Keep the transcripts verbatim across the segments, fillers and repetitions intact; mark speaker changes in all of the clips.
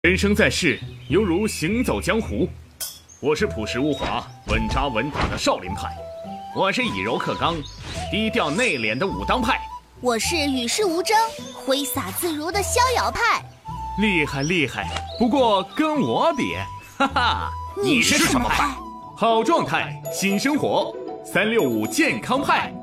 Speaker 1: 人生在世，犹如行走江湖。我是朴实无华、稳扎稳打的少林派，我是以柔克刚、低调内敛的武当派，
Speaker 2: 我是与世无争、挥洒自如的逍遥派。
Speaker 1: 厉害厉害，不过跟我比，哈哈，
Speaker 2: 你是什么派？
Speaker 1: 好状态，新生活，三六五健康派。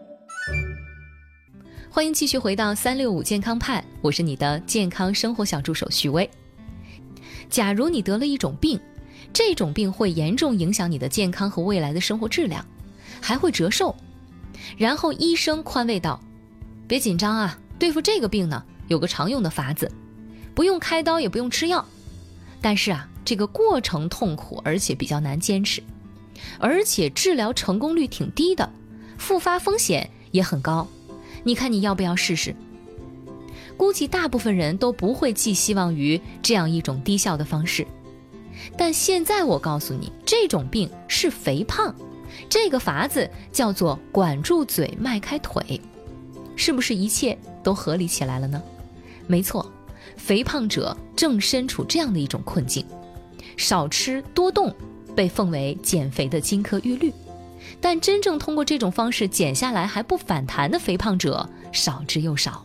Speaker 3: 欢迎继续回到三六五健康派，我是你的健康生活小助手许巍。假如你得了一种病，这种病会严重影响你的健康和未来的生活质量，还会折寿。然后医生宽慰道，别紧张啊，对付这个病呢，有个常用的法子，不用开刀也不用吃药。但是啊，这个过程痛苦，而且比较难坚持，而且治疗成功率挺低的，复发风险也很高。你看你要不要试试？估计大部分人都不会寄希望于这样一种低效的方式。但现在我告诉你，这种病是肥胖，这个法子叫做管住嘴迈开腿。是不是一切都合理起来了呢？没错，肥胖者正身处这样的一种困境。少吃多动被奉为减肥的金科玉律，但真正通过这种方式减下来还不反弹的肥胖者少之又少。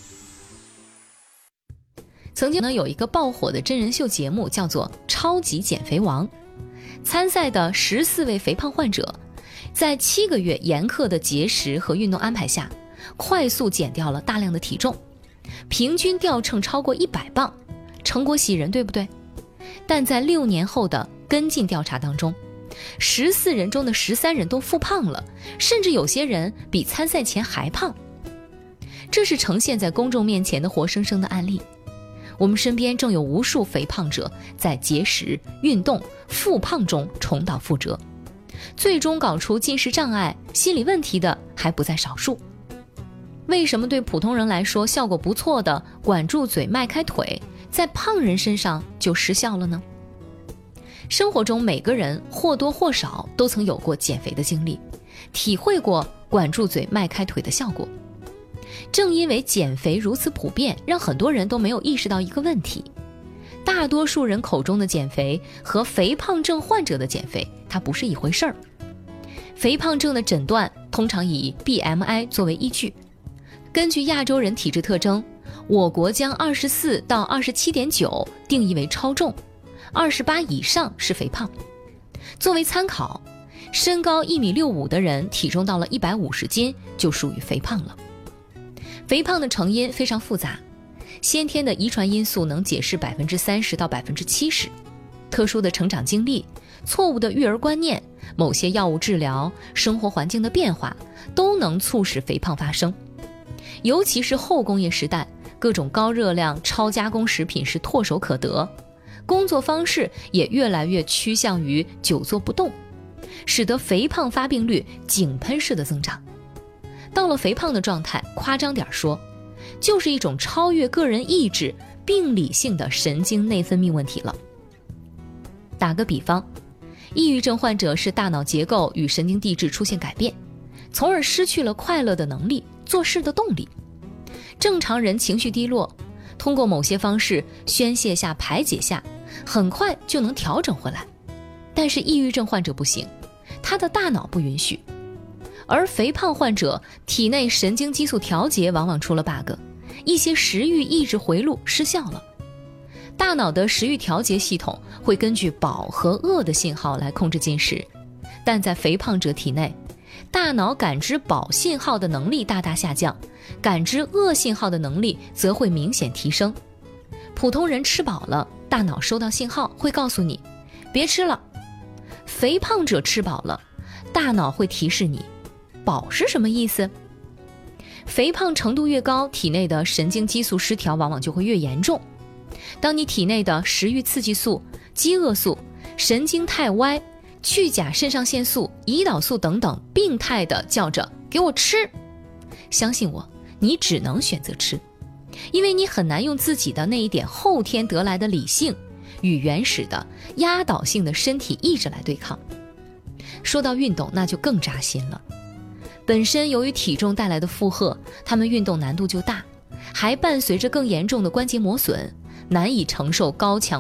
Speaker 3: 曾经呢，有一个爆火的真人秀节目叫做《超级减肥王》，参赛的十四位肥胖患者，在七个月严苛的节食和运动安排下，快速减掉了大量的体重，平均掉秤超过一百磅，成果喜人，对不对？但在六年后的跟进调查当中，十四人中的十三人都复胖了，甚至有些人比参赛前还胖。这是呈现在公众面前的活生生的案例。我们身边正有无数肥胖者在节食、运动、复胖中重蹈覆辙，最终搞出进食障碍、心理问题的还不在少数。为什么对普通人来说效果不错的管住嘴迈开腿，在胖人身上就失效了呢？生活中每个人或多或少都曾有过减肥的经历，体会过管住嘴迈开腿的效果。正因为减肥如此普遍，让很多人都没有意识到一个问题，大多数人口中的减肥和肥胖症患者的减肥它不是一回事儿。肥胖症的诊断通常以 B M I 作为依据，根据亚洲人体质特征，我国将二十四到二十七点九定义为超重，二十八以上是肥胖。作为参考，身高一米六五的人体重到了一百五十斤就属于肥胖了。肥胖的成因非常复杂，先天的遗传因素能解释 百分之三十到百分之七十， 特殊的成长经历、错误的育儿观念、某些药物治疗、生活环境的变化都能促使肥胖发生。尤其是后工业时代，各种高热量、超加工食品是唾手可得，工作方式也越来越趋向于久坐不动，使得肥胖发病率井喷式的增长。到了肥胖的状态，夸张点说，就是一种超越个人意志、病理性的神经内分泌问题了。打个比方，抑郁症患者是大脑结构与神经递质出现改变，从而失去了快乐的能力、做事的动力。正常人情绪低落，通过某些方式宣泄下、排解下，很快就能调整回来。但是抑郁症患者不行，他的大脑不允许。而肥胖患者体内神经激素调节往往出了 bug， 一些食欲抑制回路失效了。大脑的食欲调节系统会根据饱和饿的信号来控制进食，但在肥胖者体内，大脑感知饱信号的能力大大下降，感知饿信号的能力则会明显提升。普通人吃饱了，大脑收到信号会告诉你别吃了，肥胖者吃饱了，大脑会提示你饱是什么意思？肥胖程度越高，体内的神经激素失调往往就会越严重。当你体内的食欲刺激素、饥饿素、神经肽 Y、去甲肾上腺素、胰岛素等等病态的叫着给我吃，相信我，你只能选择吃，因为你很难用自己的那一点后天得来的理性与原始的压倒性的身体意志来对抗。说到运动，那就更扎心了。本身由于体重带来的负荷，他们运动难度就大，还伴随着更严重的关节磨损， 难以承受高强